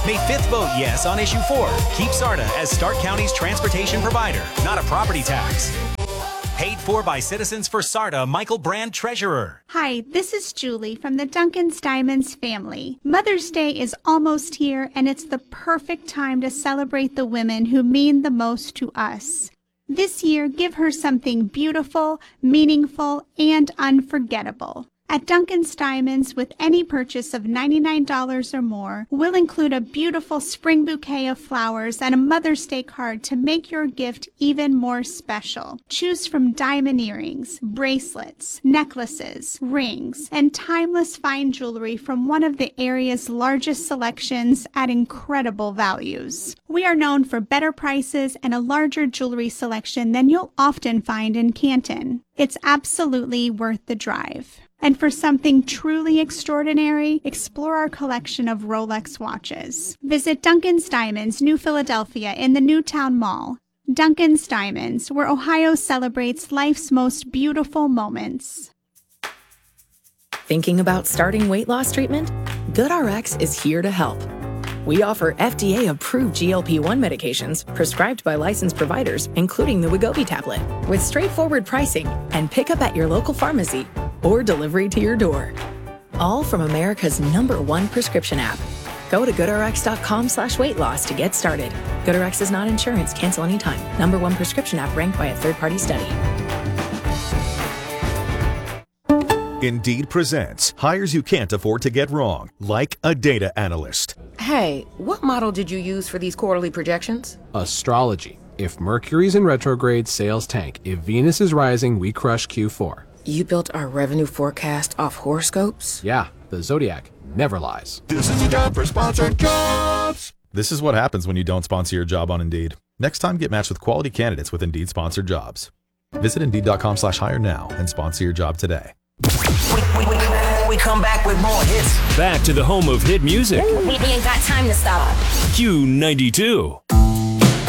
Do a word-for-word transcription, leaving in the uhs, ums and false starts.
May fifth vote yes on issue four. Keep SARTA as Stark County's transportation provider, not a property tax. Paid for by Citizens for SARTA, Michael Brand, Treasurer. Hi, this is Julie from the Duncan's Diamonds family. Mother's Day is almost here, and it's the perfect time to celebrate the women who mean the most to us. This year, give her something beautiful, meaningful, and unforgettable. At Duncan's Diamonds, with any purchase of ninety-nine dollars or more, we'll include a beautiful spring bouquet of flowers and a Mother's Day card to make your gift even more special. Choose from diamond earrings, bracelets, necklaces, rings, and timeless fine jewelry from one of the area's largest selections at incredible values. We are known for better prices and a larger jewelry selection than you'll often find in Canton. It's absolutely worth the drive. And for something truly extraordinary, explore our collection of Rolex watches. Visit Duncan's Diamonds, New Philadelphia in the Newtown Mall. Duncan's Diamonds, where Ohio celebrates life's most beautiful moments. Thinking about starting weight loss treatment? GoodRx is here to help. We offer F D A-approved G L P one medications prescribed by licensed providers, including the Wegovy tablet, with straightforward pricing and pickup at your local pharmacy or delivery to your door. All from America's number one prescription app. Go to goodrx.com slash weight loss to get started. GoodRx is not insurance. Cancel anytime. Number one prescription app ranked by a third-party study. Indeed presents hires you can't afford to get wrong, like a data analyst. Hey, what model did you use for these quarterly projections? Astrology. If Mercury's in retrograde, sales tank. If Venus is rising, we crush Q four. You built our revenue forecast off horoscopes? Yeah, the Zodiac never lies. This is a job for sponsored jobs. This is what happens when you don't sponsor your job on Indeed. Next time, get matched with quality candidates with Indeed sponsored jobs. Visit Indeed.com slash hire now and sponsor your job today. We, we, we, we come back with more hits. Back to the home of hit music. We ain't got time to stop. Q ninety-two.